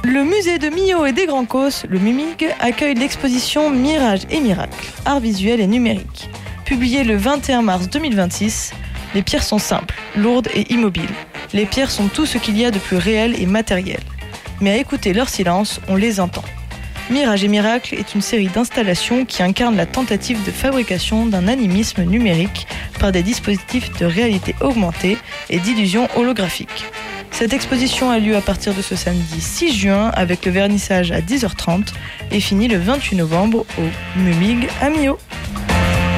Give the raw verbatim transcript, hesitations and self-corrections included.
Le musée de Millau et des Grands Causses, le MUMIG, accueille l'exposition Mirage et Miracle, art visuel et numérique. Publiée le vingt et un mars deux mille vingt-six, les pierres sont simples, lourdes et immobiles. Les pierres sont tout ce qu'il y a de plus réel et matériel. Mais à écouter leur silence, on les entend. Mirage et Miracle est une série d'installations qui incarne la tentative de fabrication d'un animisme numérique par des dispositifs de réalité augmentée et d'illusion holographique. Cette exposition a lieu à partir de ce samedi six juin avec le vernissage à dix heures trente et finit le vingt-huit novembre au MUMIG à Millau.